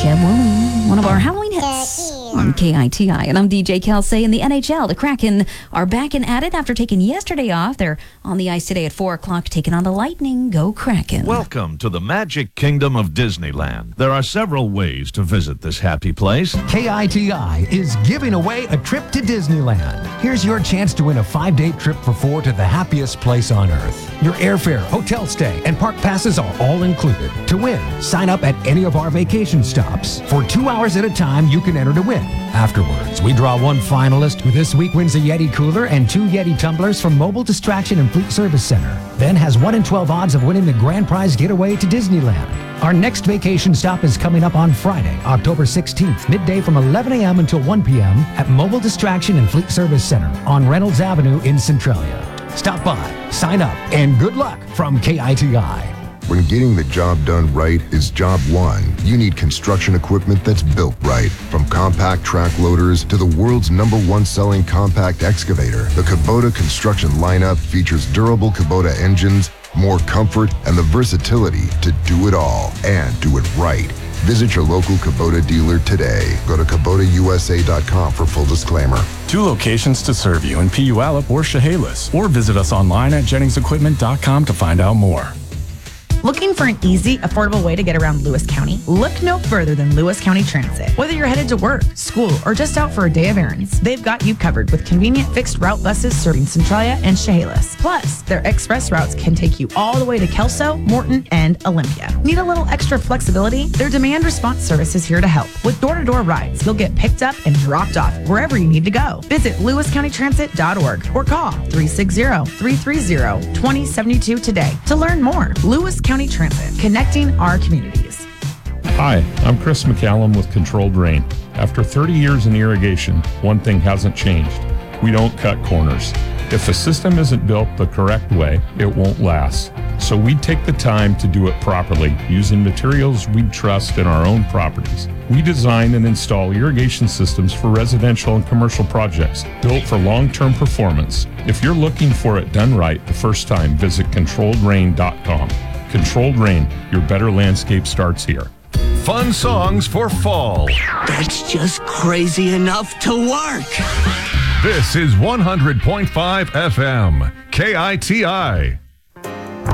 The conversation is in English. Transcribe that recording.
Jeb Willing, one of our Halloween hits on KITI. And I'm DJ Kelsey. In the NHL, the Kraken are back and at it after taking yesterday off. They're on the ice today at 4 o'clock, taking on the Lightning. Go Kraken. Welcome to the Magic Kingdom of Disneyland. There are several ways to visit this happy place. KITI is giving away a trip to Disneyland. Here's your chance to win a 5-day trip for 4 to the happiest place on earth. Your airfare, hotel stay, and park passes are all included. To win, sign up at any of our vacation stops. For 2 hours at a time, you can enter to win. Afterwards, we draw one finalist who this week wins a Yeti cooler and 2 Yeti tumblers from Mobile Distraction and Fleet Service Center. Then has 1 in 12 odds of winning the grand prize getaway to Disneyland. Our next vacation stop is coming up on Friday, October 16th, midday from 11 a.m. until 1 p.m. at Mobile Distraction and Fleet Service Center on Reynolds Avenue in Centralia. Stop by, sign up, and good luck from KITI. When getting the job done right is job one, you need construction equipment that's built right. From compact track loaders to the world's #1 selling compact excavator, the Kubota construction lineup features durable Kubota engines, more comfort, and the versatility to do it all and do it right. Visit your local Kubota dealer today. Go to KubotaUSA.com for full disclaimer. 2 locations to serve you in Puyallup or Chehalis. Or visit us online at JenningsEquipment.com to find out more. Looking for an easy, affordable way to get around Lewis County? Look no further than Lewis County Transit. Whether you're headed to work, school, or just out for a day of errands, they've got you covered with convenient fixed route buses serving Centralia and Chehalis. Plus, their express routes can take you all the way to Kelso, Morton, and Olympia. Need a little extra flexibility? Their demand response service is here to help. With door-to-door rides, you'll get picked up and dropped off wherever you need to go. Visit lewiscountytransit.org or call 360-330-2072 today to learn more. Lewis County Transit, connecting our communities. Hi, I'm Chris McCallum with Controlled Rain. After 30 years in irrigation, one thing hasn't changed. We don't cut corners. If a system isn't built the correct way, it won't last. So we take the time to do it properly using materials we trust in our own properties. We design and install irrigation systems for residential and commercial projects built for long-term performance. If you're looking for it done right the first time, visit ControlledRain.com. Controlled Rain, your better landscape starts here. Fun songs for fall. That's just crazy enough to work. This is 100.5 FM, KITI.